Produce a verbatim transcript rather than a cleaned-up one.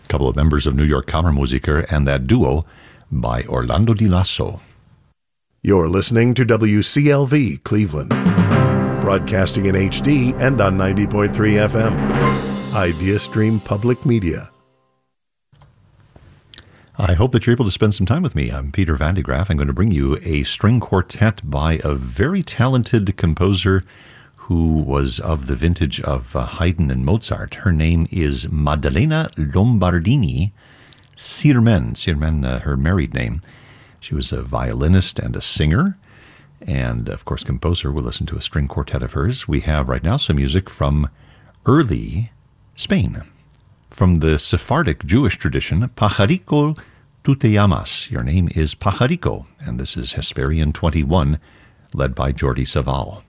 A couple of members of New York Kammermusiker and that duo by Orlando Di Lasso. You're listening to W C L V Cleveland, broadcasting in H D and on ninety point three F M. IdeaStream Public Media. I hope that you're able to spend some time with me. I'm Peter Van de Graaff. I'm going to bring you a string quartet by a very talented composer who was of the vintage of uh, Haydn and Mozart. Her name is Maddalena Lombardini Sirmen. Sirmen, uh, her married name. She was a violinist and a singer, and of course composer. We'll listen to a string quartet of hers. We have right now some music from early Spain. From the Sephardic Jewish tradition, Pajarico tu te llamas. Your name is Pajarico, and this is Hesperian twenty-one, led by Jordi Savall.